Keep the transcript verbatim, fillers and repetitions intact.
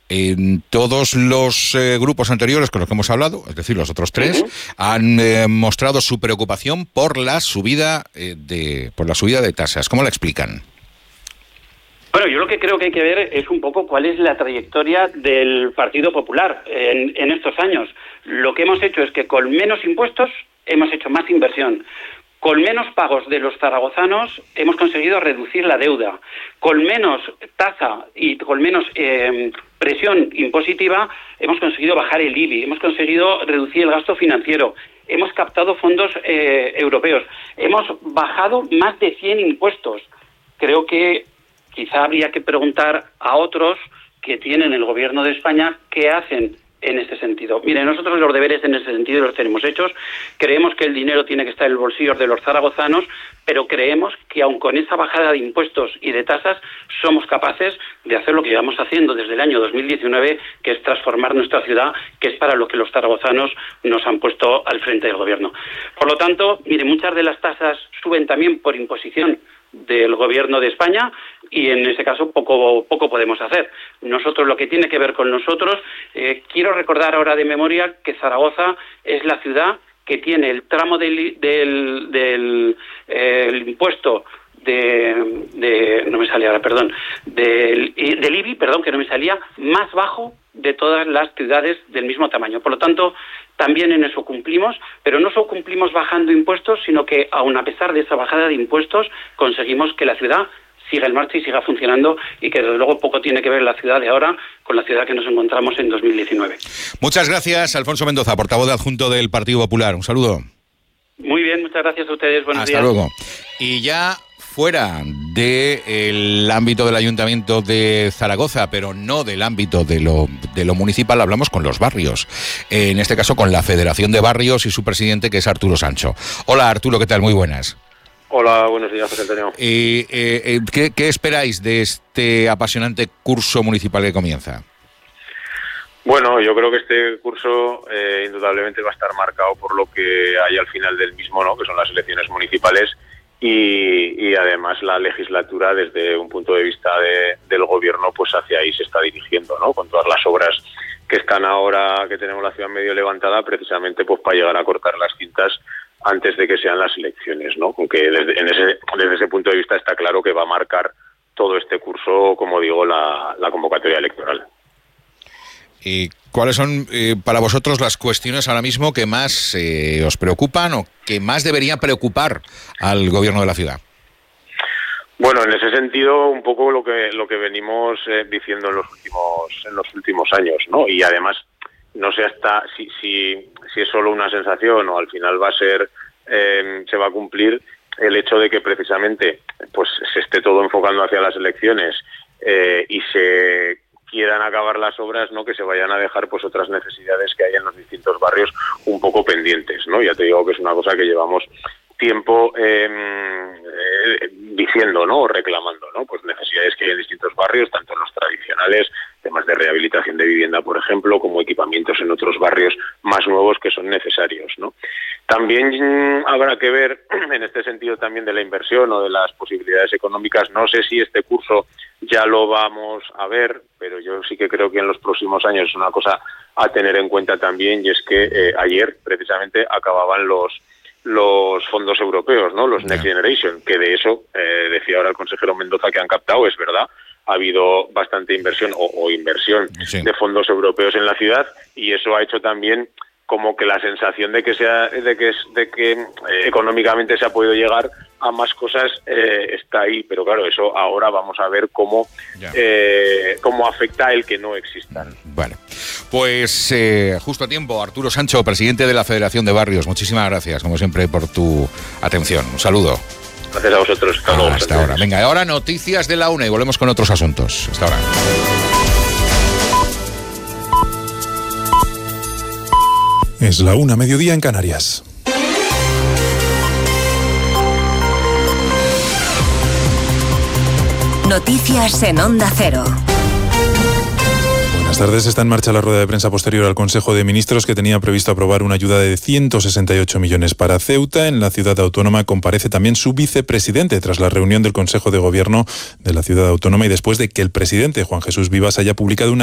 En todos los eh, grupos anteriores con los que hemos hablado, es decir, los otros tres, uh-huh. han eh, mostrado su preocupación por la subida eh, de por la subida de tasas. ¿Cómo la explican? Bueno, yo lo que creo que hay que ver es un poco cuál es la trayectoria del Partido Popular en, en estos años. Lo que hemos hecho es que con menos impuestos hemos hecho más inversión. Con menos pagos de los zaragozanos hemos conseguido reducir la deuda. Con menos tasa y con menos eh, presión impositiva hemos conseguido bajar el I B I, hemos conseguido reducir el gasto financiero, hemos captado fondos eh, europeos, hemos bajado más de cien impuestos. Creo que quizá habría que preguntar a otros que tienen el gobierno de España qué hacen en este sentido. Mire, nosotros los deberes en ese sentido los tenemos hechos. Creemos que el dinero tiene que estar en el bolsillo de los zaragozanos, pero creemos que aun con esa bajada de impuestos y de tasas somos capaces de hacer lo que llevamos haciendo desde el año dos mil diecinueve, que es transformar nuestra ciudad, que es para lo que los zaragozanos nos han puesto al frente del gobierno. Por lo tanto, mire, muchas de las tasas suben también por imposición del gobierno de España y en ese caso poco poco podemos hacer. Nosotros, lo que tiene que ver con nosotros, eh, quiero recordar ahora de memoria que Zaragoza es la ciudad que tiene el tramo del, del, del eh, el impuesto de, de no me salía ahora, perdón, del, del I B I, perdón, que no me salía, más bajo de todas las ciudades del mismo tamaño. Por lo tanto, también en eso cumplimos, pero no solo cumplimos bajando impuestos, sino que aun a pesar de esa bajada de impuestos, conseguimos que la ciudad siga en marcha y siga funcionando, y que desde luego poco tiene que ver la ciudad de ahora con la ciudad que nos encontramos en dos mil diecinueve. Muchas gracias, Alfonso Mendoza, portavoz adjunto del Partido Popular. Un saludo. Muy bien, muchas gracias a ustedes. Buenos Hasta días. Hasta luego. Y ya fuera del ámbito del Ayuntamiento de Zaragoza, pero no del ámbito de lo, de lo municipal, hablamos con los barrios. En este caso con la Federación de Barrios y su presidente, que es Arturo Sancho. Hola, Arturo, ¿qué tal? Muy buenas. Hola, buenos días, José Antonio. Eh, eh, ¿qué, ¿Qué esperáis de este apasionante curso municipal que comienza? Bueno, yo creo que este curso eh, indudablemente va a estar marcado por lo que hay al final del mismo, ¿no? Que son las elecciones municipales y, y además la legislatura, desde un punto de vista de, del gobierno, pues hacia ahí se está dirigiendo, ¿no? Con todas las obras que están ahora, que tenemos la ciudad medio levantada, precisamente pues para llegar a cortar las cintas antes de que sean las elecciones, ¿no? Aunque desde, en ese, desde ese punto de vista está claro que va a marcar todo este curso, como digo, la, la convocatoria electoral. ¿Y cuáles son eh, para vosotros las cuestiones ahora mismo que más eh, os preocupan o que más deberían preocupar al gobierno de la ciudad? Bueno, en ese sentido, un poco lo que lo que venimos eh, diciendo en los últimos en los últimos años, ¿no? Y además, no sé hasta si si si es solo una sensación o al final va a ser eh, se va a cumplir el hecho de que precisamente pues se esté todo enfocando hacia las elecciones eh, y se quieran acabar las obras, ¿no? Que se vayan a dejar pues otras necesidades que hay en los distintos barrios un poco pendientes, ¿no? Ya te digo que es una cosa que llevamos tiempo eh, eh, diciendo, ¿no? O reclamando, ¿no? Pues necesidades que hay en distintos barrios, tanto en los tradicionales, temas de rehabilitación de vivienda, por ejemplo, como equipamientos en otros barrios más nuevos que son necesarios, ¿no? También mmm, habrá que ver, en este sentido también de la inversión o de las posibilidades económicas, no sé si este curso ya lo vamos a ver, pero yo sí que creo que en los próximos años es una cosa a tener en cuenta también, y es que eh, ayer precisamente acababan los los fondos europeos, ¿no? Los Next Generation, que de eso, eh, decía ahora el consejero Mendoza, que han captado, es verdad, ha habido bastante inversión o, o inversión sí. de fondos europeos en la ciudad, y eso ha hecho también como que la sensación de que sea de que de que eh, económicamente se ha podido llegar a más cosas eh, está ahí, pero claro, eso ahora vamos a ver cómo eh, cómo afecta el que no existan. Vale, pues eh, justo a tiempo, Arturo Sancho, presidente de la Federación de Barrios, muchísimas gracias, como siempre, por tu atención. Un saludo. Gracias a vosotros. Hasta luego. Hasta ahora. Venga, ahora noticias de la una y volvemos con otros asuntos. Hasta ahora. Es la una, mediodía en Canarias. Noticias en Onda Cero. Buenas tardes. Está en marcha la rueda de prensa posterior al Consejo de Ministros, que tenía previsto aprobar una ayuda de ciento sesenta y ocho millones para Ceuta. En la ciudad autónoma comparece también su vicepresidente tras la reunión del Consejo de Gobierno de la ciudad autónoma y después de que el presidente Juan Jesús Vivas haya publicado una